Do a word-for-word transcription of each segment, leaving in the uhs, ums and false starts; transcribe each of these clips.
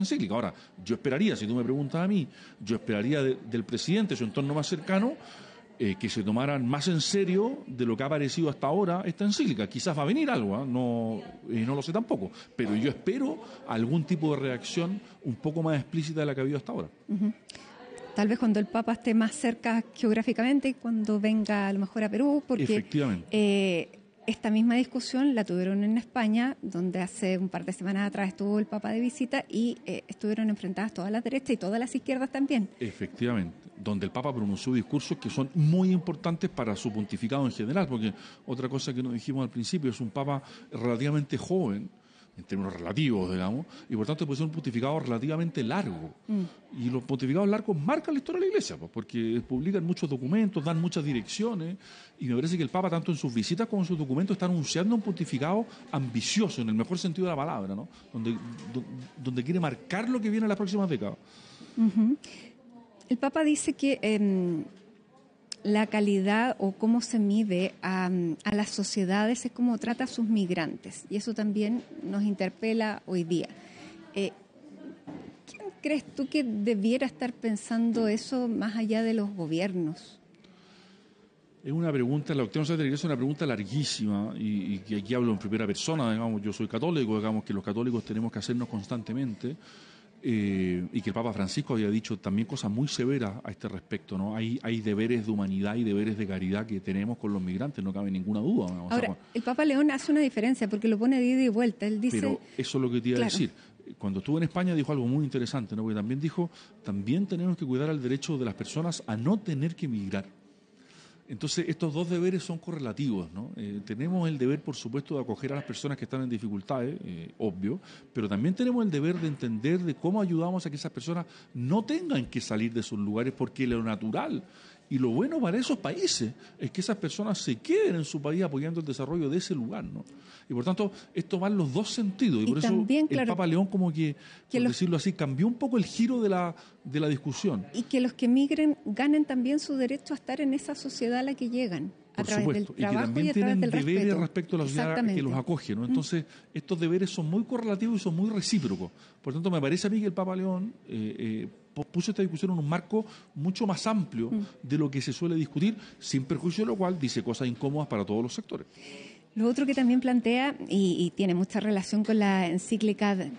encíclica. Ahora, yo esperaría, si tú me preguntas a mí, yo esperaría de, del presidente, su entorno más cercano, eh, que se tomaran más en serio de lo que ha aparecido hasta ahora esta encíclica. Quizás va a venir algo, ¿eh? no, eh, no lo sé tampoco, pero yo espero algún tipo de reacción un poco más explícita de la que ha habido hasta ahora. Uh-huh. Tal vez cuando el Papa esté más cerca geográficamente, cuando venga a lo mejor a Perú, porque efectivamente. Eh, esta misma discusión la tuvieron en España, donde hace un par de semanas atrás estuvo el Papa de visita y eh, estuvieron enfrentadas todas las derechas y todas las izquierdas también. Efectivamente, donde el Papa pronunció discursos que son muy importantes para su pontificado en general, porque otra cosa que nos dijimos al principio, es un Papa relativamente joven, en términos relativos, digamos, y por tanto puede ser un pontificado relativamente largo. Mm. Y los pontificados largos marcan la historia de la Iglesia, pues, porque publican muchos documentos, dan muchas direcciones, y me parece que el Papa, tanto en sus visitas como en sus documentos, está anunciando un pontificado ambicioso, en el mejor sentido de la palabra, ¿no? Donde, do, donde quiere marcar lo que viene en las próximas décadas. Uh-huh. El Papa dice que eh, la calidad o cómo se mide a, a las sociedades es cómo trata a sus migrantes, y eso también nos interpela hoy día. Eh, ¿Quién crees tú que debiera estar pensando eso más allá de los gobiernos? Es una pregunta, la doctrina social de la Iglesia es una pregunta larguísima, y, y que aquí hablo en primera persona, digamos, yo soy católico, digamos que los católicos tenemos que hacernos constantemente. Eh, y que el Papa Francisco había dicho también cosas muy severas a este respecto, ¿no? Hay, hay deberes de humanidad y deberes de caridad que tenemos con los migrantes, no cabe ninguna duda. Ahora, o sea, el Papa León hace una diferencia porque lo pone de ida y vuelta. Él dice, pero eso es lo que te iba claro. a decir. Cuando estuvo en España dijo algo muy interesante, ¿no? Porque también dijo, también tenemos que cuidar el derecho de las personas a no tener que migrar. Entonces, estos dos deberes son correlativos, ¿no? Eh, tenemos el deber, por supuesto, de acoger a las personas que están en dificultades, eh, obvio, pero también tenemos el deber de entender de cómo ayudamos a que esas personas no tengan que salir de sus lugares, porque lo natural y lo bueno para esos países es que esas personas se queden en su país apoyando el desarrollo de ese lugar, ¿no? Y por tanto, esto va en los dos sentidos, y, y por también, eso el claro, Papa León, como que, que por los, decirlo así, cambió un poco el giro de la, de la discusión. Y que los que migren ganen también su derecho a estar en esa sociedad a la que llegan. A Por través supuesto, del trabajo y que también y a través tienen del deberes respeto. respecto a la sociedad que los acoge, ¿no? Entonces, mm. estos deberes son muy correlativos y son muy recíprocos. Por tanto, me parece a mí que el Papa León eh, eh, puso esta discusión en un marco mucho más amplio mm. de lo que se suele discutir, sin perjuicio de lo cual dice cosas incómodas para todos los sectores. Lo otro que también plantea, y, y tiene mucha relación con la encíclica de,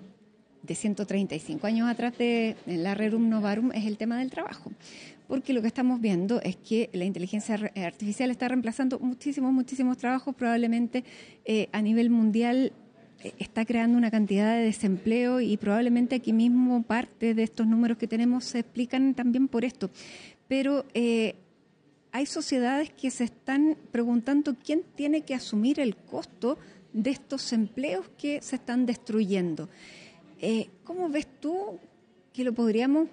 de ciento treinta y cinco años atrás de la Rerum Novarum, es el tema del trabajo. Porque lo que estamos viendo es que la inteligencia artificial está reemplazando muchísimos, muchísimos trabajos. Probablemente eh, a nivel mundial eh, está creando una cantidad de desempleo, y probablemente aquí mismo parte de estos números que tenemos se explican también por esto. Pero eh, hay sociedades que se están preguntando quién tiene que asumir el costo de estos empleos que se están destruyendo. Eh, ¿Cómo ves tú que lo podríamos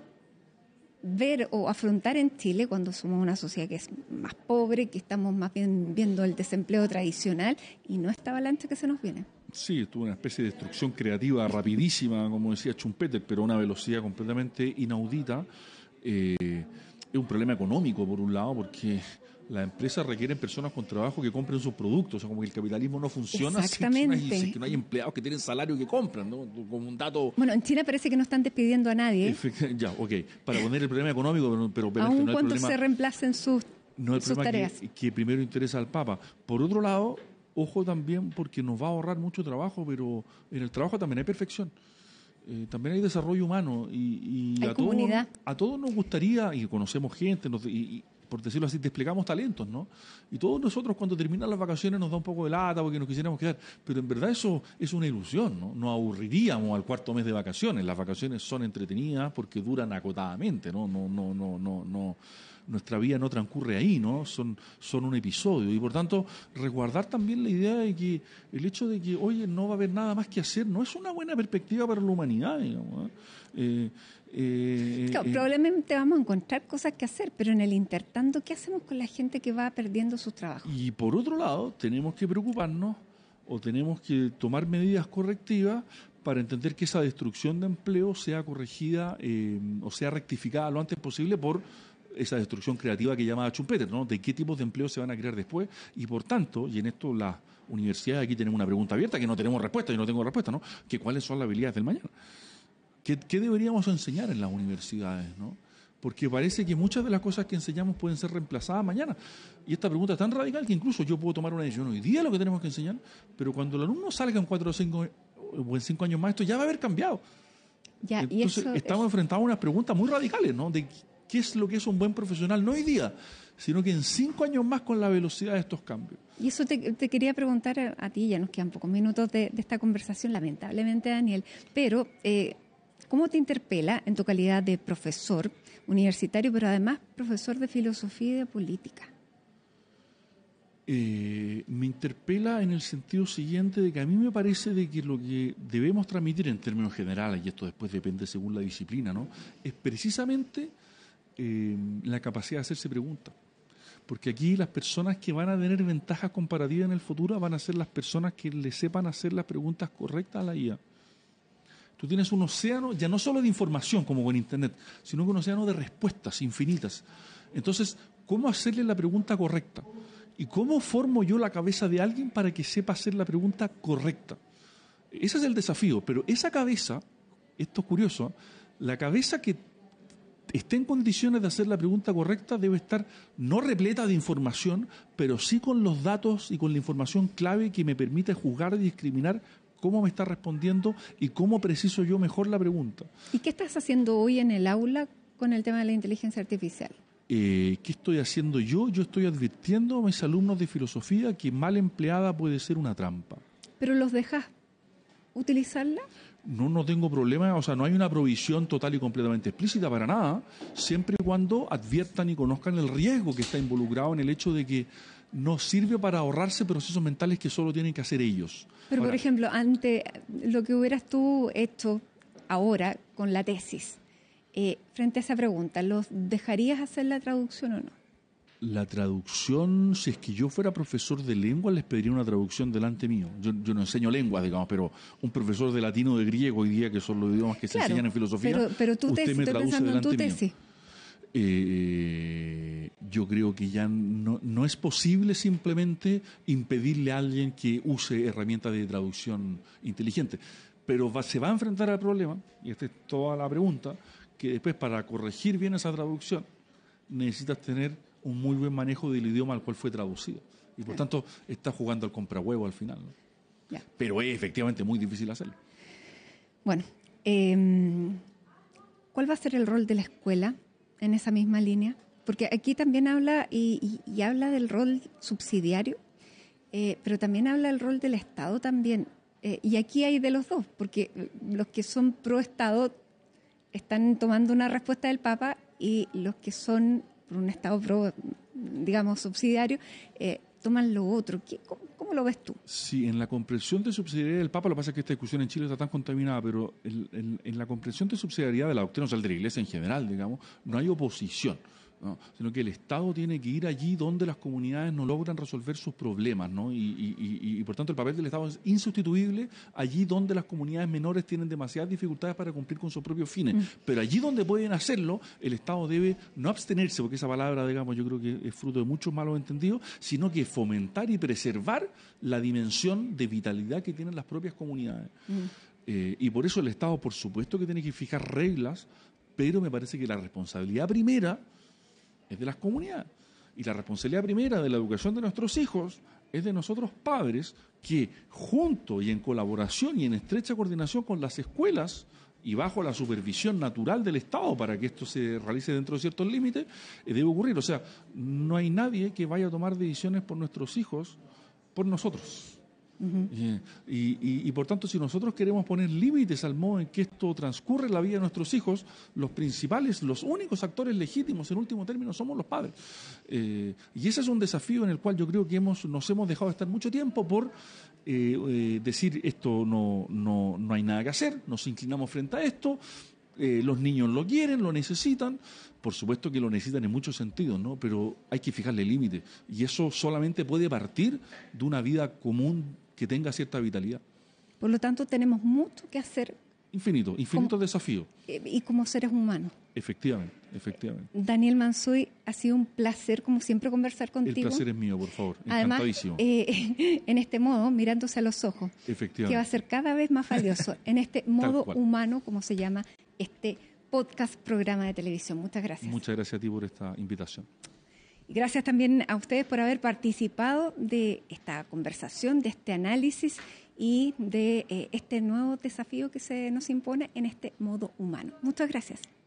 ver o afrontar en Chile cuando somos una sociedad que es más pobre, que estamos más bien viendo el desempleo tradicional y no esta avalancha que se nos viene? Sí, tuvo una especie de destrucción creativa rapidísima, como decía Schumpeter, pero a una velocidad completamente inaudita. Eh, es un problema económico, por un lado, porque las empresas requieren personas con trabajo que compren sus productos, o sea, como que el capitalismo no funciona si que, no hay, si que no hay empleados que tienen salario y que compran, ¿no? Como un dato... Bueno, en China parece que no están despidiendo a nadie. Ya, ok, para poner el problema económico, pero, pero, pero aun este no cuando el problema, se reemplacen sus, no el sus problema tareas. Que, que primero interesa al Papa. Por otro lado, ojo también, porque nos va a ahorrar mucho trabajo, pero en el trabajo también hay perfección. Eh, también hay desarrollo humano, y, y hay a, comunidad. todos, a todos nos gustaría, y conocemos gente, nos, y, y por decirlo así, desplegamos talentos, ¿no? Y todos nosotros cuando terminan las vacaciones nos da un poco de lata porque nos quisiéramos quedar, pero en verdad eso es una ilusión, ¿no? Nos aburriríamos al cuarto mes de vacaciones. Las vacaciones son entretenidas porque duran acotadamente, ¿no? No, no, no, no, no. Nuestra vida no transcurre ahí, ¿no? Son, son un episodio, y por tanto resguardar también la idea de que el hecho de que, oye, no va a haber nada más que hacer, no es una buena perspectiva para la humanidad, digamos, ¿eh? Eh, eh, claro, eh, probablemente vamos a encontrar cosas que hacer, pero en el intertanto, ¿qué hacemos con la gente que va perdiendo sus trabajos? Y por otro lado, tenemos que preocuparnos o tenemos que tomar medidas correctivas para entender que esa destrucción de empleo sea corregida eh, o sea rectificada lo antes posible por esa destrucción creativa que llamaba Schumpeter, ¿no? De qué tipos de empleo se van a crear después, y por tanto, y en esto las universidades, aquí tenemos una pregunta abierta que no tenemos respuesta, yo no tengo respuesta, ¿no? Que cuáles son las habilidades del mañana. ¿Qué, qué deberíamos enseñar en las universidades, ¿no? Porque parece que muchas de las cosas que enseñamos pueden ser reemplazadas mañana. Y esta pregunta es tan radical que incluso yo puedo tomar una decisión hoy día lo que tenemos que enseñar, pero cuando el alumno salga en cuatro o cinco, o en cinco años más, esto ya va a haber cambiado. Ya, Entonces, y eso estamos es... enfrentados a unas preguntas muy radicales, ¿no? De qué es lo que es un buen profesional, no hoy día, sino que en cinco años más con la velocidad de estos cambios. Y eso te, te quería preguntar a, a ti, ya nos quedan pocos minutos de, de esta conversación, lamentablemente, Daniel, pero eh, ¿cómo te interpela en tu calidad de profesor universitario, pero además profesor de filosofía y de política? Eh, me interpela en el sentido siguiente de que a mí me parece de que lo que debemos transmitir en términos generales, y esto después depende según la disciplina, ¿no?, es precisamente eh, la capacidad de hacerse preguntas. Porque aquí las personas que van a tener ventajas comparativas en el futuro van a ser las personas que le sepan hacer las preguntas correctas a la I A. Tú tienes un océano, ya no solo de información como con Internet, sino que un océano de respuestas infinitas. Entonces, ¿cómo hacerle la pregunta correcta? ¿Y cómo formo yo la cabeza de alguien para que sepa hacer la pregunta correcta? Ese es el desafío, pero esa cabeza, esto es curioso, la cabeza que esté en condiciones de hacer la pregunta correcta debe estar no repleta de información, pero sí con los datos y con la información clave que me permite juzgar y discriminar cómo me está respondiendo y cómo preciso yo mejor la pregunta. ¿Y qué estás haciendo hoy en el aula con el tema de la inteligencia artificial? Eh, ¿Qué estoy haciendo yo? Yo estoy advirtiendo a mis alumnos de filosofía que mal empleada puede ser una trampa. ¿Pero los dejas utilizarla? No, no tengo problema, o sea, no hay una provisión total y completamente explícita para nada, siempre y cuando adviertan y conozcan el riesgo que está involucrado en el hecho de que no sirve para ahorrarse procesos mentales que solo tienen que hacer ellos. Pero, Ahora, por ejemplo, ante lo que hubieras tú hecho ahora con la tesis, eh, frente a esa pregunta, ¿los dejarías hacer la traducción o no? La traducción, si es que yo fuera profesor de lengua, les pediría una traducción delante mío. Yo, yo no enseño lenguas, digamos, pero un profesor de latino o de griego hoy día, que son los idiomas que Claro, se enseñan en filosofía, pero, pero tú usted te, me estoy traduce pensando en delante tu mío. tesis. Eh, yo creo que ya no, no es posible simplemente impedirle a alguien que use herramientas de traducción inteligente, pero va, se va a enfrentar al problema, y esta es toda la pregunta, que después para corregir bien esa traducción necesitas tener un muy buen manejo del idioma al cual fue traducido, y por tanto está jugando al comprahuevo al final, ¿no? Ya. Pero es efectivamente muy difícil hacerlo. Bueno, eh, ¿cuál va a ser el rol de la escuela en esa misma línea? Porque aquí también habla y, y, y habla del rol subsidiario, eh, pero también habla del rol del Estado también. Eh, y aquí hay de los dos, porque los que son pro Estado están tomando una respuesta del Papa y los que son por un Estado pro, digamos, subsidiario, eh, toman lo otro. ¿Qué, cómo, ¿Cómo lo ves tú? Sí, en la comprensión de subsidiariedad del Papa, lo que pasa es que esta discusión en Chile está tan contaminada, pero en, en, en la comprensión de subsidiariedad de la doctrina, o sea, de la Iglesia en general, digamos, no hay oposición, ¿no? Sino que el Estado tiene que ir allí donde las comunidades no logran resolver sus problemas, ¿no? Y, y, y, y por tanto el papel del Estado es insustituible allí donde las comunidades menores tienen demasiadas dificultades para cumplir con sus propios fines. Mm. Pero allí donde pueden hacerlo, el Estado debe no abstenerse, porque esa palabra, digamos, yo creo que es fruto de muchos malos entendidos, sino que fomentar y preservar la dimensión de vitalidad que tienen las propias comunidades. Mm. Eh, y por eso el Estado, por supuesto que tiene que fijar reglas, pero me parece que la responsabilidad primera es de las comunidades. Y la responsabilidad primera de la educación de nuestros hijos es de nosotros padres, que junto y en colaboración y en estrecha coordinación con las escuelas y bajo la supervisión natural del Estado para que esto se realice dentro de ciertos límites, eh, debe ocurrir. O sea, no hay nadie que vaya a tomar decisiones por nuestros hijos por nosotros. Uh-huh. y, y, y por tanto, si nosotros queremos poner límites al modo en que esto transcurre en la vida de nuestros hijos, los principales, los únicos actores legítimos en último término somos los padres. Eh, y ese es un desafío en el cual yo creo que hemos, nos hemos dejado de estar mucho tiempo por eh, eh, decir esto no, no, no hay nada que hacer, nos inclinamos frente a esto. Eh, los niños lo quieren, lo necesitan, por supuesto que lo necesitan en muchos sentidos, ¿no? Pero hay que fijarle límites, y eso solamente puede partir de una vida común que tenga cierta vitalidad. Por lo tanto, tenemos mucho que hacer Infinito, infinitos desafíos. Y como seres humanos. Efectivamente, efectivamente. Daniel Mansuy, ha sido un placer, como siempre, conversar contigo. El placer es mío, por favor. Además, encantadísimo. Eh, en este modo, mirándose a los ojos, Efectivamente. que va a ser cada vez más valioso, en este modo humano, como se llama este podcast, programa de televisión. Muchas gracias. Muchas gracias a ti por esta invitación. Y gracias también a ustedes por haber participado de esta conversación, de este análisis y de eh, este nuevo desafío que se nos impone en este modo humano. Muchas gracias.